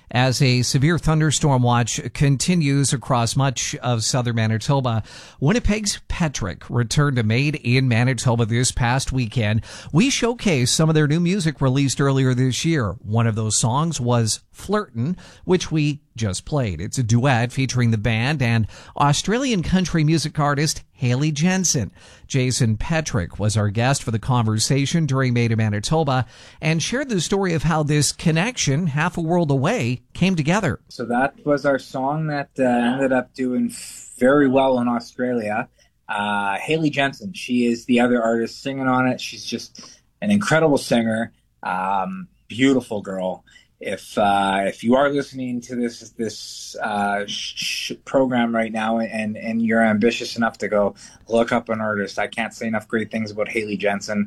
as a severe thunderstorm watch continues across much of southern Manitoba. Winnipeg's Petrick returned to Made in Manitoba this past weekend. We showcased some of their new music released earlier this year. One of those songs was Flirtin', which we just played. It's a duet featuring the band and Australian country music artist Hayley Jensen. Jason Petrick was our guest for the conversation during Made in Manitoba and shared the story of how this connection, half a world away, came together. So that was our song that ended up doing very well in Australia. Hayley Jensen, she is the other artist singing on it. She's just an incredible singer, beautiful girl. If you are listening to this program right now and you're ambitious enough to go look up an artist, I can't say enough great things about Hayley Jensen.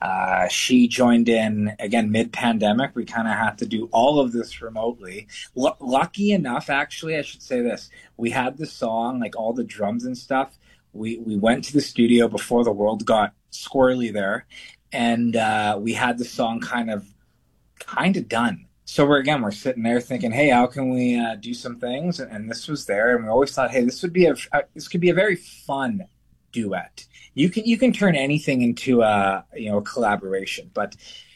She joined in, again, mid-pandemic. We kind of had to do all of this remotely. Lucky enough, actually, I should say this. We had the song, like all the drums and stuff. We went to the studio before the world got squirrely there, and we had the song kind of done. So we're sitting there thinking, hey, how can we do some things? And this was there, and we always thought, hey, this could be a very fun duet. You can turn anything into a collaboration, but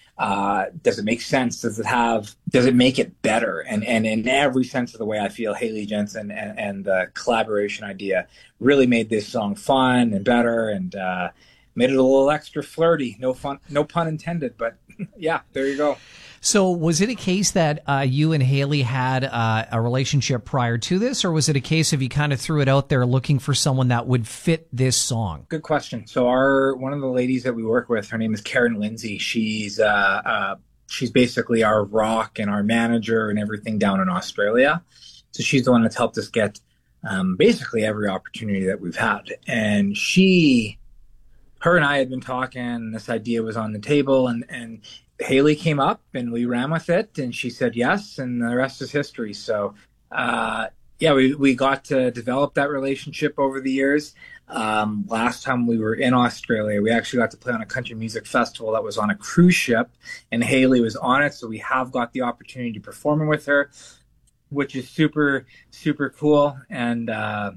does it make sense? Does it make it better? And in every sense of the way, I feel Hayley Jensen and the collaboration idea really made this song fun and better, and made it a little extra flirty. No pun intended, but yeah, there you go. So was it a case that you and Hayley had a relationship prior to this, or was it a case of you kind of threw it out there looking for someone that would fit this song? Good question. So one of the ladies that we work with, her name is Karen Lindsay. She's basically our rock and our manager and everything down in Australia. So she's the one that's helped us get basically every opportunity that we've had. And her and I had been talking, this idea was on the table, and Hayley came up and we ran with it, and she said yes, and the rest is history. So, we got to develop that relationship over the years. Last time we were in Australia, we actually got to play on a country music festival that was on a cruise ship, and Hayley was on it. So we have got the opportunity to perform with her, which is super, super cool. And,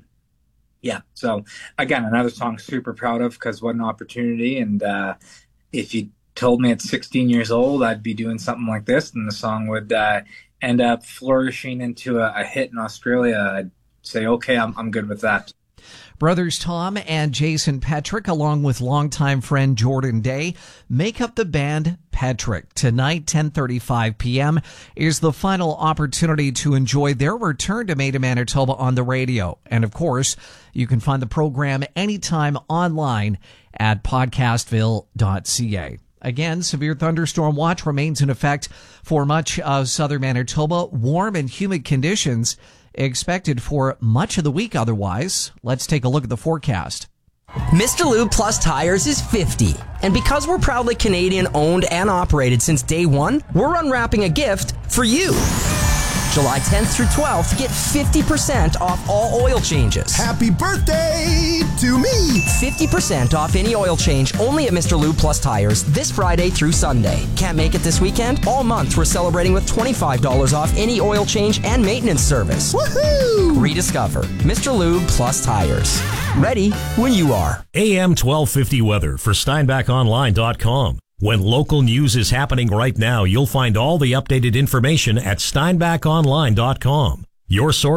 so again, another song super proud of, because what an opportunity. And if you told me at 16 years old I'd be doing something like this, and the song would end up flourishing into a hit in Australia, I'd say, okay, I'm good with that. Brothers Tom and Jason Petrick, along with longtime friend Jordan Day, make up the band Petrick. Tonight, 10:35 p.m. is the final opportunity to enjoy their return to Made in Manitoba on the radio. And of course, you can find the program anytime online at podcastville.ca. Again, severe thunderstorm watch remains in effect for much of southern Manitoba. Warm and humid conditions expected for much of the week otherwise. Let's take a look at the forecast. Mr. Lube Plus Tires is 50. And because we're proudly Canadian owned and operated since day one, we're unwrapping a gift for you. July 10th through 12th to get 50% off all oil changes. Happy birthday to me! 50% off any oil change only at Mr. Lube Plus Tires this Friday through Sunday. Can't make it this weekend? All month we're celebrating with $25 off any oil change and maintenance service. Woohoo! Rediscover Mr. Lube Plus Tires. Ready when you are. AM 1250 weather for SteinbachOnline.com. When local news is happening right now, you'll find all the updated information at SteinbachOnline.com. Your source